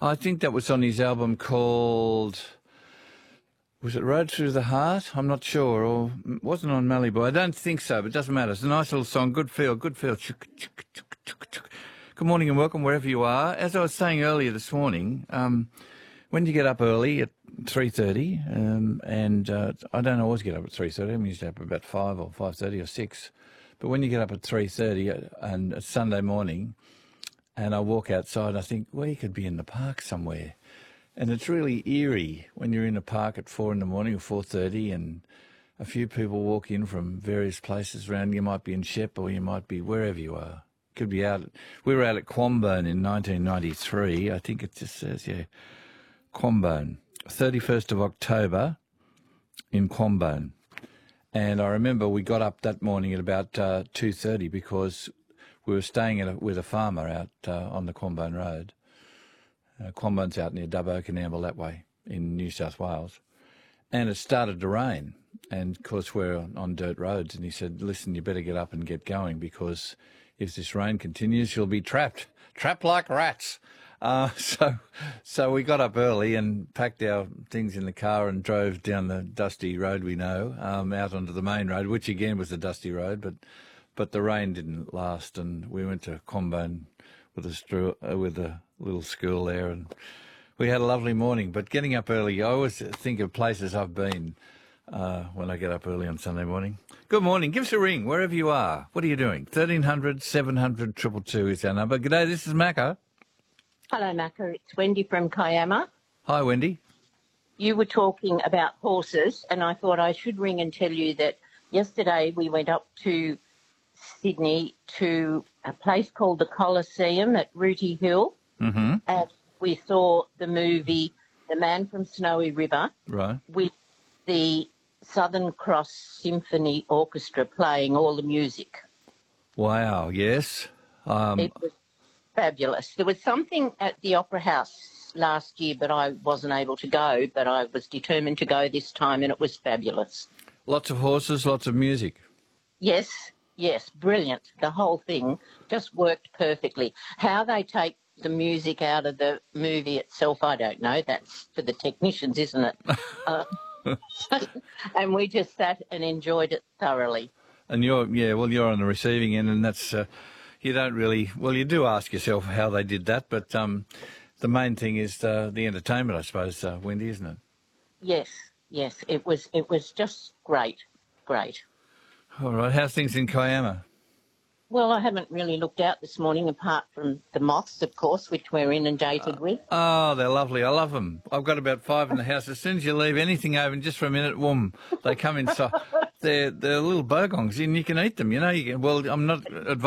I think that was on his album called, was it Road Through the Heart? I'm not sure, or it wasn't on Malibu. I don't think so, but it doesn't matter. It's a nice little song, good feel, good feel. Good morning and welcome wherever you are. As I was saying earlier this morning, when you get up early at 3:30, and I don't always get up at 3:30. I'm usually up about 5 or 5:30 or 6. But when you get up at 3:30 and it's Sunday morning, and I walk outside, I think, well, you could be in the park somewhere. And it's really eerie when you're in a park at 4 in the morning or 4:30, and a few people walk in from various places around. You might be in Shep, or you might be wherever you are. Could be out. We were out at Quambone in 1993. I think it just says, yeah, Quambone, 31st of October in Quambone. And I remember we got up that morning at about 2:30 because we were staying with a farmer out on the Quambone Road. Quambone's out near Dubbo, Canamble, that way in New South Wales. And it started to rain. And, of course, we're on dirt roads. And he said, listen, you better get up and get going because if this rain continues, you'll be trapped like rats. So we got up early and packed our things in the car and drove down the dusty road we know, out onto the main road, which again was a dusty road, but the rain didn't last, and we went to Quambone with a little school there, and we had a lovely morning. But getting up early, I always think of places I've been when I get up early on Sunday morning. Good morning. Give us a ring wherever you are. What are you doing? 1300 700 222 is our number. G'day, this is Macca. Hello, Macca. It's Wendy from Kiama. Hi, Wendy. You were talking about horses, and I thought I should ring and tell you that yesterday we went up to Sydney to a place called the Coliseum at Rooty Hill, and we saw the movie The Man from Snowy River, right, with the Southern Cross Symphony Orchestra playing all the music. Wow, yes. It was fabulous. There was something at the Opera House last year, but I wasn't able to go, but I was determined to go this time, and it was fabulous. Lots of horses, lots of music. Yes, brilliant. The whole thing just worked perfectly. How they take the music out of the movie itself, I don't know. That's for the technicians, isn't it? And we just sat and enjoyed it thoroughly. And you're on the receiving end, and that's... you don't really... Well, you do ask yourself how they did that, but the main thing is the entertainment, I suppose, Wendy, isn't it? Yes. It was just great. All right. How's things in Kiama? Well, I haven't really looked out this morning, apart from the moths, of course, which we're inundated with. Oh, they're lovely. I love them. I've got about 5 in the house. As soon as you leave anything open just for a minute, whoom, they come inside. They're little bogongs, and you can eat them. You know, well, I'm not advising